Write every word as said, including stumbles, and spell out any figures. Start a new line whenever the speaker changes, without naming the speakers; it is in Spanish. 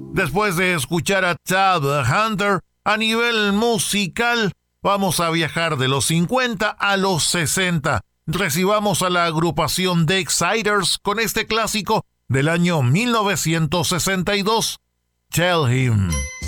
Después de escuchar a Tab Hunter, a nivel musical, vamos a viajar de los cincuenta a los sesenta. Recibamos a la agrupación The Exciters con este clásico del año mil novecientos sesenta y dos, Tell Him.